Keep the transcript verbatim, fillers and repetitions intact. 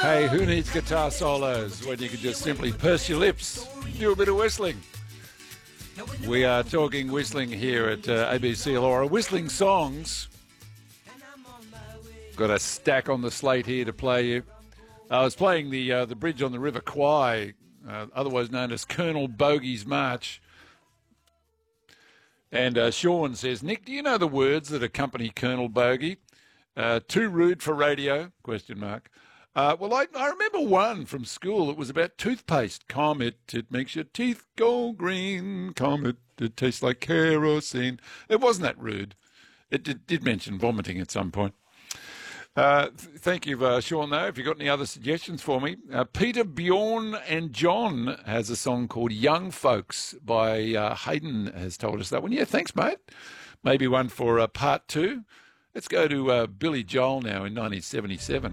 Hey, who needs guitar solos when you can just simply purse your lips, do a bit of whistling? We are talking whistling here at uh, A B C Laura. Whistling songs. Got a stack on the slate here to play you. I was playing the uh, the Bridge on the River Kwai, uh, otherwise known as Colonel Bogey's March. And uh, Sean says, Nick, do you know the words that accompany Colonel Bogey? Uh, too rude for radio? Question mark. Uh, well, I, I remember one from school. It was about toothpaste. Comet, it makes your teeth go green. Comet, it tastes like kerosene. It wasn't that rude. It did, did mention vomiting at some point. Uh, th- thank you, uh, Sean, though. If you've got any other suggestions for me. Uh, Peter, Bjorn and John has a song called Young Folks by uh, Hayden has told us that one. Yeah, thanks, mate. Maybe one for uh, part two. Let's go to uh, Billy Joel now in nineteen seventy-seven.